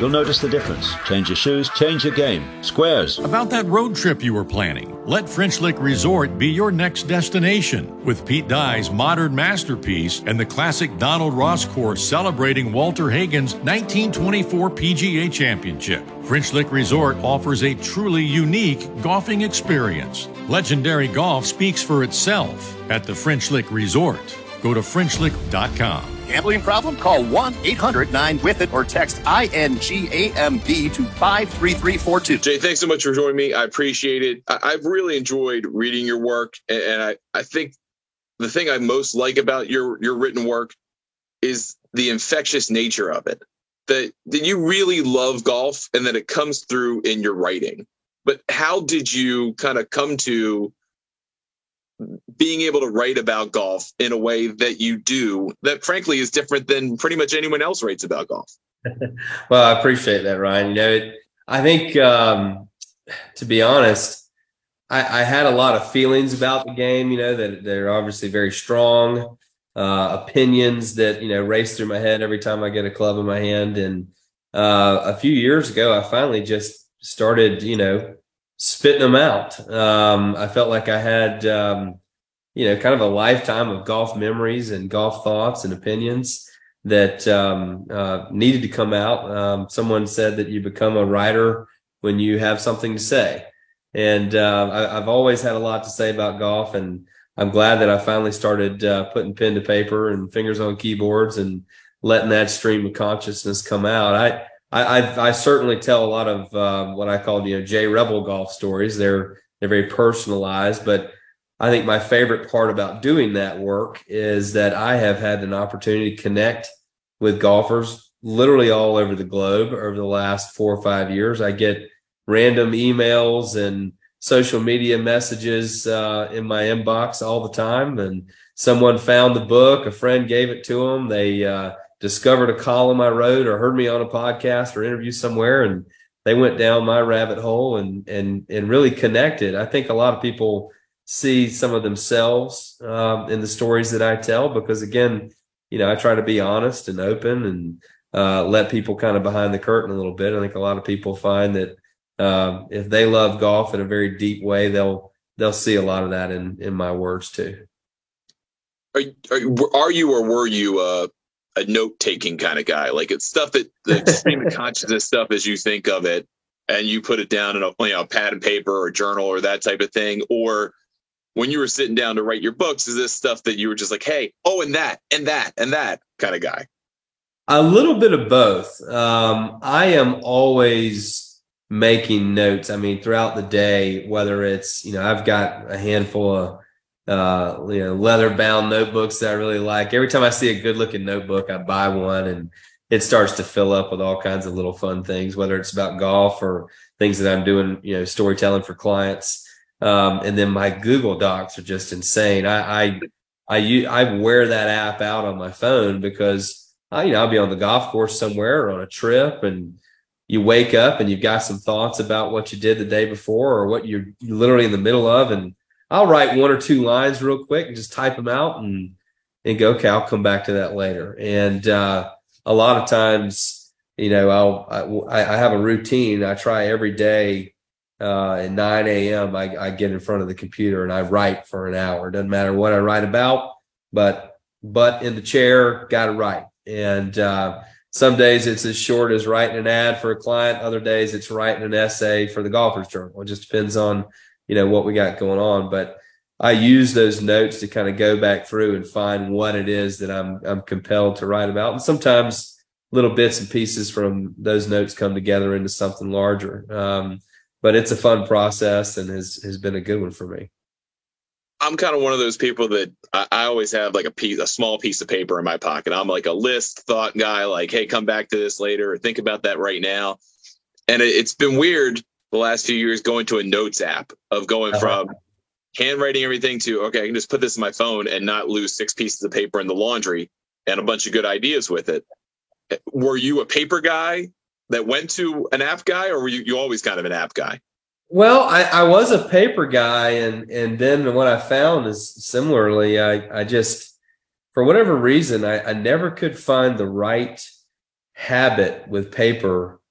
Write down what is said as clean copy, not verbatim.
You'll notice the difference. Change your shoes, change your game. Squares. About that road trip you were planning, let French Lick Resort be your next destination. With Pete Dye's modern masterpiece and the classic Donald Ross course celebrating Walter Hagen's 1924 PGA Championship, French Lick Resort offers a truly unique golfing experience. Legendary golf speaks for itself at the French Lick Resort. Go to FrenchLick.com. Gambling problem? Call 1-800-9-WITH-IT or text INGAMB to 53342. Jay, thanks so much for joining me. I appreciate it. I've really enjoyed reading your work, and I think the thing I most like about your written work is the infectious nature of it. That you really love golf and that it comes through in your writing. But how did you kind of come to being able to write about golf in a way that you do that frankly is different than pretty much anyone else writes about golf? Well, I appreciate that, Ryan. I think, to be honest, I had a lot of feelings about the game, that they're obviously very strong, opinions that, race through my head every time I get a club in my hand. And a few years ago, I finally just started, spitting them out. I felt like I had, kind of a lifetime of golf memories and golf thoughts and opinions that needed to come out. Someone said that you become a writer when you have something to say. And I've always had a lot to say about golf, and I'm glad that I finally started putting pen to paper and fingers on keyboards and letting that stream of consciousness come out. I certainly tell a lot of what I call, Jay Rebel golf stories. They're very personalized, but I think my favorite part about doing that work is that I have had an opportunity to connect with golfers literally all over the globe over the last 4 or 5 years. I get random emails and social media messages in my inbox all the time. And someone found the book, a friend gave it to them. They discovered a column I wrote or heard me on a podcast or interview somewhere, and they went down my rabbit hole and really connected. I think a lot of people see some of themselves in the stories that I tell, because again, I try to be honest and open and let people kind of behind the curtain a little bit. I think a lot of people find that if they love golf in a very deep way, they'll see a lot of that in my words too. Are you or were you a note-taking kind of guy? Like, it's stuff that the stream of consciousness stuff as you think of it, and you put it down in a pad and paper or journal or that type of thing? Or when you were sitting down to write your books, is this stuff that you were just like, hey, and that kind of guy? A little bit of both. I am always making notes. I mean, throughout the day, whether it's, I've got a handful of leather bound notebooks that I really like. Every time I see a good looking notebook, I buy one, and it starts to fill up with all kinds of little fun things, whether it's about golf or things that I'm doing, storytelling for clients. And then my Google Docs are just insane. I wear that app out on my phone because I'll be on the golf course somewhere or on a trip, and you wake up and you've got some thoughts about what you did the day before or what you're literally in the middle of, and I'll write 1 or 2 lines real quick and just type them out and go, okay, I'll come back to that later. And a lot of times, I have a routine. I try every day at 9 a.m. I get in front of the computer and I write for an hour. It doesn't matter what I write about, but in the chair, got to write. And some days it's as short as writing an ad for a client. Other days it's writing an essay for the Golfer's Journal. It just depends on what we got going on. But I use those notes to kind of go back through and find what it is that I'm compelled to write about. And sometimes little bits and pieces from those notes come together into something larger. But it's a fun process and has been a good one for me. I'm kind of one of those people that I always have like a small piece of paper in my pocket. I'm like a list thought guy, like, hey, come back to this later or think about that right now. And it's been weird the last few years going to a notes app of going from handwriting everything to, okay, I can just put this in my phone and not lose 6 pieces of paper in the laundry and a bunch of good ideas with it. Were you a paper guy that went to an app guy, or were you always kind of an app guy? Well, I was a paper guy, and then what I found is similarly, I just, for whatever reason, I never could find the right habit with paper